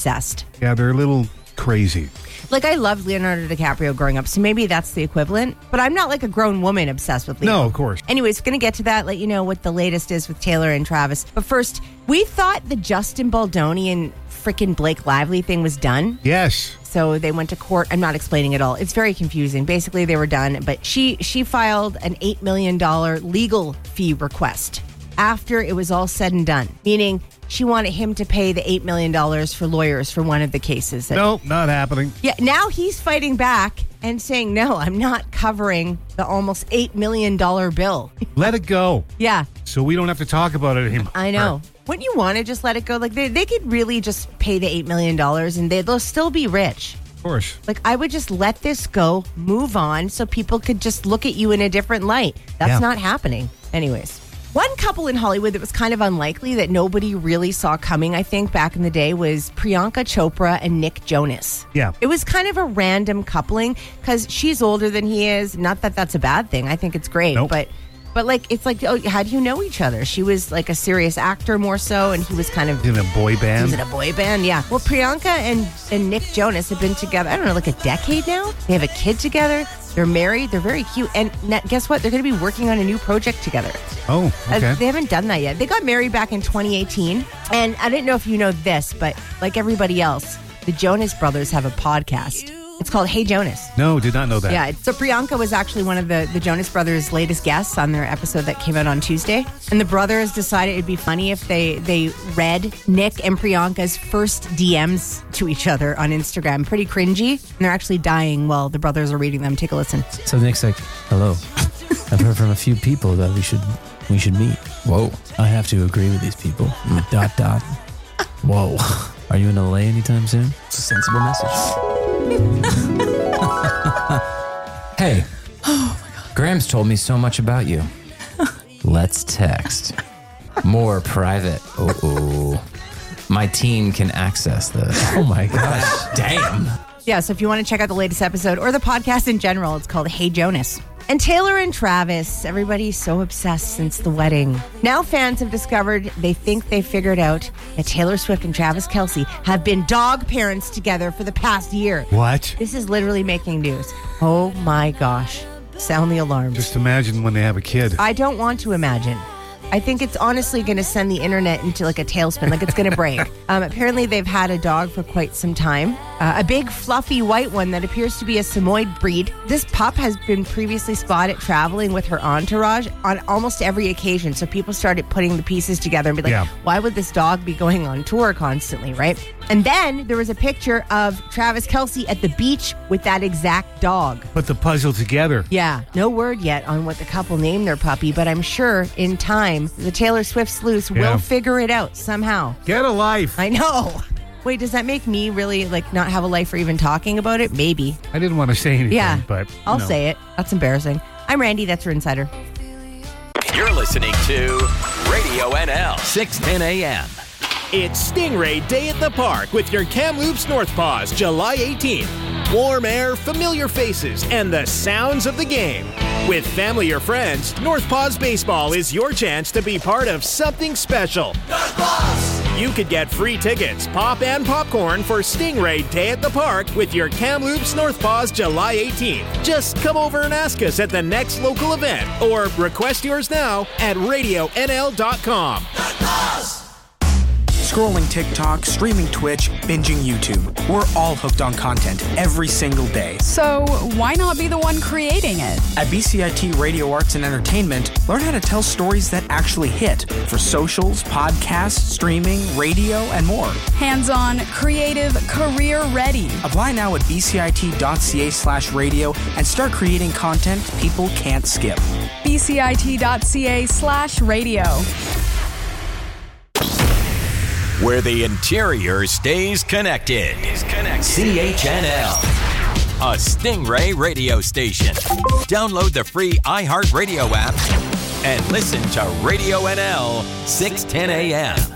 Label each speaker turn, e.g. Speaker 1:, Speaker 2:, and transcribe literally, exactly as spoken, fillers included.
Speaker 1: obsessed.
Speaker 2: Yeah, they're a little crazy.
Speaker 1: Like, I loved Leonardo DiCaprio growing up, so maybe that's the equivalent. But I'm not like a grown woman obsessed with Leo.
Speaker 2: No, of course.
Speaker 1: Anyways, going to get to that, let you know what the latest is with Taylor and Travis. But first, we thought the Justin Baldoni and freaking Blake Lively thing was done.
Speaker 2: Yes.
Speaker 1: So they went to court. I'm not explaining it all. It's very confusing. Basically, they were done. But she she filed an eight million dollars legal fee request after it was all said and done. Meaning, she wanted him to pay the eight million dollars for lawyers for one of the cases.
Speaker 2: No, not happening.
Speaker 1: Yeah, now he's fighting back and saying, no, I'm not covering the almost eight million dollars bill.
Speaker 2: Let it go.
Speaker 1: Yeah.
Speaker 2: So we don't have to talk about it anymore.
Speaker 1: I know. Wouldn't you want to just let it go? Like, they, they could really just pay the eight million dollars and they, they'll still be rich.
Speaker 2: Of course.
Speaker 1: Like, I would just let this go, move on, so people could just look at you in a different light. That's
Speaker 2: Yeah.
Speaker 1: not happening. Anyways. One couple in Hollywood that was kind of unlikely that nobody really saw coming, I think, back in the day was Priyanka Chopra and Nick Jonas.
Speaker 2: Yeah.
Speaker 1: It was kind of a random coupling because she's older than he is. Not that that's a bad thing. I think it's great.
Speaker 2: Nope.
Speaker 1: But, but like, it's like, oh, how do you know each other? She was like a serious actor more so, and he was kind of...
Speaker 2: In a boy band?
Speaker 1: He was in a boy band, yeah. Well, Priyanka and, and Nick Jonas have been together, I don't know, like a decade now? They have a kid together. They're married. They're very cute. And guess what? They're going to be working on a new project together.
Speaker 2: Oh, okay.
Speaker 1: Uh, they haven't done that yet. They got married back in twenty eighteen. And I didn't know if you know this, but like everybody else, the Jonas Brothers have a podcast. It's called Hey Jonas.
Speaker 2: No, did not know that.
Speaker 1: Yeah, so Priyanka was actually one of the, the Jonas Brothers' latest guests on their episode that came out on Tuesday. And the brothers decided it'd be funny if they, they read Nick and Priyanka's first D Ms to each other on Instagram. Pretty cringy. And they're actually dying while the brothers are reading them. Take a listen.
Speaker 3: So Nick's like, hello. I've heard from a few people that we should we should meet. Whoa. I have to agree with these people. dot, dot. Whoa. Are you in L A anytime soon? It's a sensible message. Hey. Oh my God. Graham's told me so much about you. Let's text. More private. Oh, my team can access this. Oh my gosh. Damn.
Speaker 1: Yeah, so if you want to check out the latest episode or the podcast in general, it's called Hey Jonas. And Taylor and Travis, everybody's so obsessed since the wedding. Now fans have discovered they think they figured out that Taylor Swift and Travis Kelce have been dog parents together for the past year.
Speaker 2: What?
Speaker 1: This is literally making news. Oh my gosh. Sound the alarms.
Speaker 2: Just imagine when they have a kid.
Speaker 1: I don't want to imagine. I think it's honestly going to send the internet into like a tailspin, like it's going to break. um, apparently, they've had a dog for quite some time. Uh, a big, fluffy white one that appears to be a Samoyed breed. This pup has been previously spotted traveling with her entourage on almost every occasion. So people started putting the pieces together and be like,
Speaker 2: Yeah.
Speaker 1: why would this dog be going on tour constantly, right? And then there was a picture of Travis Kelce at the beach with that exact dog.
Speaker 2: Put the puzzle together.
Speaker 1: Yeah, no word yet on what the couple named their puppy, but I'm sure in time the Taylor Swift sleuths
Speaker 2: Yeah.
Speaker 1: will figure it out somehow.
Speaker 2: Get a life.
Speaker 1: I know. Wait, does that make me really like not have a life for even talking about it? Maybe.
Speaker 2: I didn't want to say anything,
Speaker 1: Yeah,
Speaker 2: but
Speaker 1: I'll
Speaker 2: no.
Speaker 1: say it. That's embarrassing. I'm Randy. That's your insider.
Speaker 4: You're listening to Radio N L six ten a.m.
Speaker 5: It's Stingray Day at the Park with your Kamloops North Paws, July eighteenth. Warm air, familiar faces, and the sounds of the game. With family or friends, North Paws Baseball is your chance to be part of something special. North Paws! You could get free tickets, pop and popcorn for Stingray Day at the Park with your Kamloops North Paws July eighteenth. Just come over and ask us at the next local event or request yours now at radio N L dot com. North Paws!
Speaker 6: Scrolling TikTok, streaming Twitch, binging YouTube. We're all hooked on content every single day.
Speaker 7: So why not be the one creating it?
Speaker 6: At B C I T Radio Arts and Entertainment, learn how to tell stories that actually hit for socials, podcasts, streaming, radio, and more.
Speaker 7: Hands-on, creative, career-ready.
Speaker 6: Apply now at bcit.ca slash radio and start creating content people can't skip.
Speaker 7: bcit.ca slash radio.
Speaker 4: Where the interior stays connected. Is connected. C H N L, a Stingray radio station. Download the free iHeartRadio app and listen to Radio N L six ten a.m.